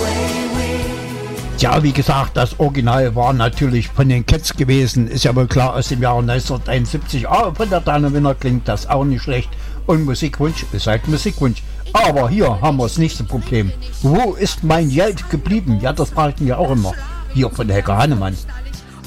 Ja, wie gesagt, das Original war natürlich von den Cats gewesen, ist ja wohl klar, aus dem Jahr 1971. Aber von der Dana Winner klingt das auch nicht schlecht. Und Musikwunsch ist halt Musikwunsch. Aber hier haben wir das nächste Problem. Wo ist mein Geld geblieben? Ja, das frage ich mir auch immer. Hier von Helga Hannemann.